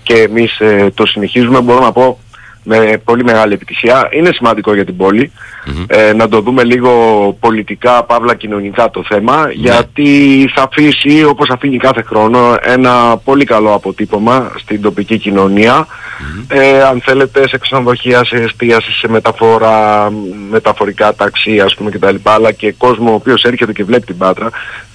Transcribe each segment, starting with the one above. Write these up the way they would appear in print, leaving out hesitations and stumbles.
και εμείς το συνεχίζουμε, μπορώ να πω με πολύ μεγάλη επιτυχία. Είναι σημαντικό για την πόλη να το δούμε λίγο πολιτικά, παύλα κοινωνικά το θέμα, γιατί θα αφήσει, όπως αφήνει κάθε χρόνο, ένα πολύ καλό αποτύπωμα στην τοπική κοινωνία. Αν θέλετε, σε ξενοδοχεία, σε εστίαση, σε μεταφορά, μεταφορικά ταξί, ας πούμε, κτλ. Αλλά και κόσμο ο οποίος έρχεται και βλέπει την Πάτρα.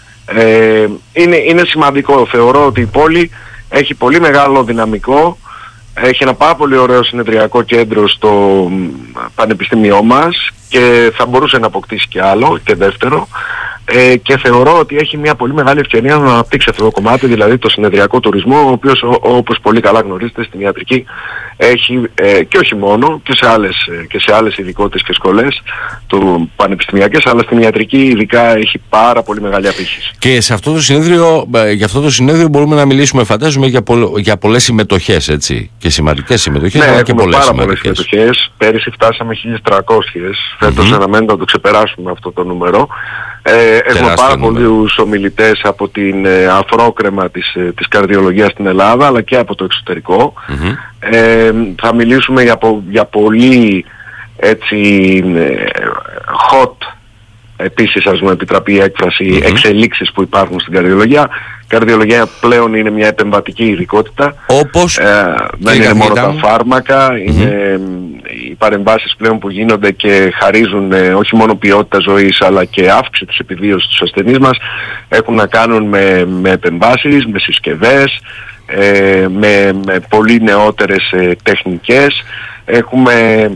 Είναι σημαντικό. Θεωρώ ότι η πόλη έχει πολύ μεγάλο δυναμικό. Έχει ένα πάρα πολύ ωραίο συνεδριακό κέντρο στο πανεπιστήμιό μας και θα μπορούσε να αποκτήσει και άλλο και δεύτερο, και θεωρώ ότι έχει μια πολύ μεγάλη ευκαιρία να αναπτύξει αυτό το κομμάτι, δηλαδή το συνεδριακό τουρισμό, ο οποίος όπως πολύ καλά γνωρίζετε στην ιατρική έχει και όχι μόνο και σε άλλες ειδικότητες και σχολές του πανεπιστημιακές, αλλά στην ιατρική ειδικά έχει πάρα πολύ μεγάλη απήχηση. Και σε αυτό το συνέδριο, για αυτό το συνέδριο μπορούμε να μιλήσουμε, φαντάζομαι, για πολλές συμμετοχές, έτσι, και σημαντικές συμμετοχές, αλλά και πολλές συμμετοχές. Πέρυσι φτάσαμε 1.300, φέτος αναμένεται να το ξεπεράσουμε αυτό το νούμερο. Έχουμε πάρα πολλούς ομιλητές από την αφρόκρεμα της καρδιολογίας στην Ελλάδα, αλλά και από το εξωτερικό. Θα μιλήσουμε για πολύ έτσι hot, επίσης, ας μου επιτραπεί η έκφραση, εξελίξεις που υπάρχουν στην καρδιολογία. Η καρδιολογία πλέον είναι μια επεμβατική ειδικότητα. Όπως δεν είναι μόνο τα φάρμακα, είναι οι παρεμβάσεις πλέον που γίνονται και χαρίζουν όχι μόνο ποιότητα ζωής, αλλά και αύξηση της επιβίωσης στους ασθενείς μας, έχουν να κάνουν με επεμβάσεις, με συσκευές, με πολύ νεότερες τεχνικές. Έχουμε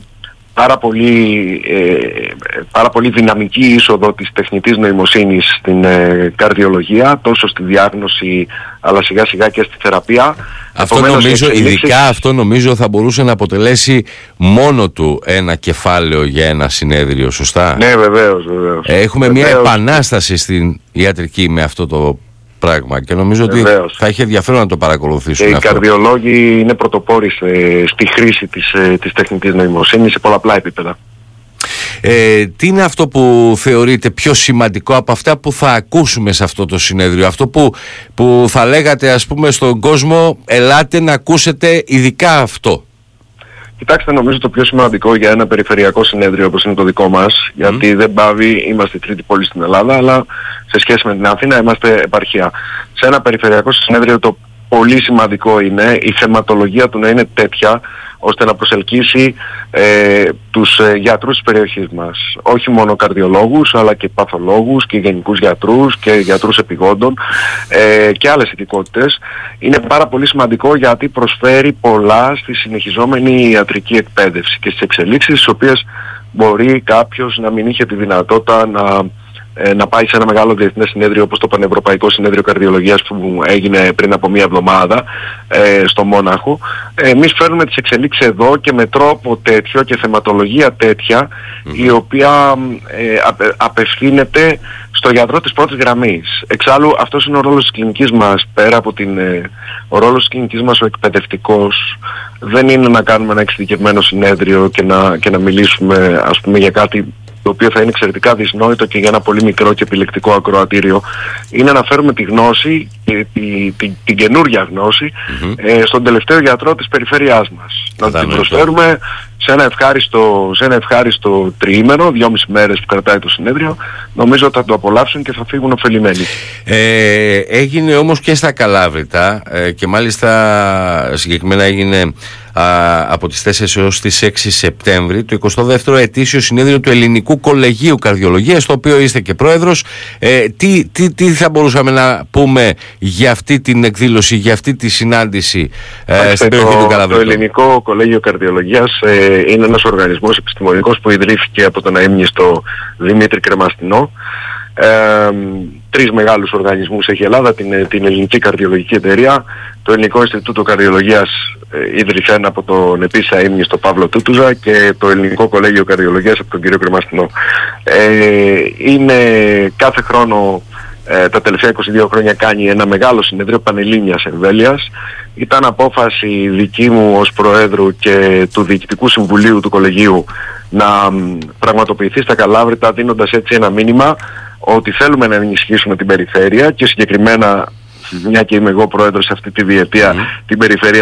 πάρα πολύ δυναμική είσοδο της τεχνητής νοημοσύνης στην καρδιολογία, τόσο στη διάγνωση αλλά σιγά σιγά και στη θεραπεία. Ειδικά αυτό νομίζω θα μπορούσε να αποτελέσει μόνο του ένα κεφάλαιο για ένα συνέδριο, σωστά? Ναι, βεβαίως. Έχουμε μια επανάσταση στην ιατρική με αυτό το πράγμα και νομίζω ότι θα έχει ενδιαφέρον να το παρακολουθήσουμε. Και οι καρδιολόγοι είναι πρωτοπόροι στη χρήση της τεχνητής νοημοσύνης σε πολλαπλά επίπεδα. Τι είναι αυτό που θεωρείτε πιο σημαντικό από αυτά που θα ακούσουμε σε αυτό το συνέδριο, αυτό που θα λέγατε, ας πούμε, στον κόσμο, ελάτε να ακούσετε ειδικά αυτό? Κοιτάξτε, νομίζω το πιο σημαντικό για ένα περιφερειακό συνέδριο όπως είναι το δικό μας, γιατί δεν πάβει, είμαστε η τρίτη πόλη στην Ελλάδα, αλλά σε σχέση με την Αθήνα είμαστε επαρχία. Σε ένα περιφερειακό συνέδριο το πολύ σημαντικό είναι η θεματολογία του να είναι τέτοια, ώστε να προσελκύσει τους γιατρούς της περιοχής μας. Όχι μόνο καρδιολόγους, αλλά και παθολόγους και γενικούς γιατρούς και γιατρούς επιγόντων και άλλες ειδικότητες. Είναι πάρα πολύ σημαντικό γιατί προσφέρει πολλά στη συνεχιζόμενη ιατρική εκπαίδευση και στις εξελίξεις τις οποίες μπορεί κάποιος να μην είχε τη δυνατότητα να πάει σε ένα μεγάλο διεθνές συνέδριο όπως το Πανευρωπαϊκό Συνέδριο Καρδιολογίας που έγινε πριν από μία εβδομάδα στο Μόναχο. Εμείς φέρνουμε τις εξελίξεις εδώ και με τρόπο τέτοιο και θεματολογία τέτοια, η οποία απευθύνεται στο γιατρό της πρώτης γραμμής. Εξάλλου αυτός είναι ο ρόλος της κλινικής μας, πέρα από ο ρόλος της κλινικής μας ο εκπαιδευτικός. Δεν είναι να κάνουμε ένα εξειδικευμένο συνέδριο και να μιλήσουμε, ας πούμε, για κάτι το οποίο θα είναι εξαιρετικά δυσνόητο και για ένα πολύ μικρό και επιλεκτικό ακροατήριο. Είναι να φέρουμε τη γνώση, την καινούργια γνώση στον τελευταίο γιατρό της περιφέρειάς μας. Να την προσφέρουμε σε ένα ευχάριστο τριήμερο, 2,5 μέρες που κρατάει το συνέδριο. Νομίζω ότι θα το απολαύσουν και θα φύγουν ωφελημένοι. Έγινε όμως και στα Καλάβρητα και μάλιστα συγκεκριμένα έγινε από τις 4 έως τις 6 Σεπτέμβρη το 22ο ετήσιο συνέδριο του Ελληνικού Κολεγίου Καρδιολογίας, το οποίο είστε και πρόεδρος. Τι θα μπορούσαμε να πούμε για αυτή την εκδήλωση, για αυτή τη συνάντηση στην περιοχή του Καλαβρίτου? Το Ελληνικό Κολέγιο Καρδιολογίας είναι ένας οργανισμός επιστημονικός που ιδρύθηκε από τον αείμνηστο Δημήτρη Κρεμαστινό. 3 μεγάλους οργανισμούς έχει η Ελλάδα, την Ελληνική Καρδιολογική Εταιρεία, το Ελληνικό Ινστιτούτο Καρδιολογίας ιδρυθέν από τον επίσης αείμνηστο Παύλο Τούτουζα και το Ελληνικό Κολέγιο Καρδιολογίας από τον κύριο Κρεμαστινό. Είναι κάθε χρόνο, τα τελευταία 22 χρόνια κάνει ένα μεγάλο συνεδρίο πανελλήνιας εμβέλειας. Ήταν απόφαση δική μου ως Προέδρου και του Διοικητικού Συμβουλίου του Κολεγίου να πραγματοποιηθεί στα Καλάβρητα, δίνοντας έτσι ένα μήνυμα ότι θέλουμε να ενισχύσουμε την περιφέρεια και συγκεκριμένα, μια και είμαι εγώ πρόεδρος σε αυτή τη διετία, την περιφέρεια